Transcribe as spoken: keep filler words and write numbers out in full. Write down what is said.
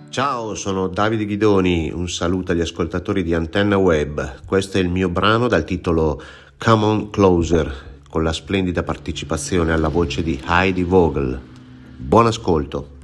Ciao, sono Davide Ghidoni, un saluto agli ascoltatori di Antenna Web. Questo è il mio brano dal titolo Come On Closer, con la splendida partecipazione alla voce di Heidi Vogel. Buon ascolto.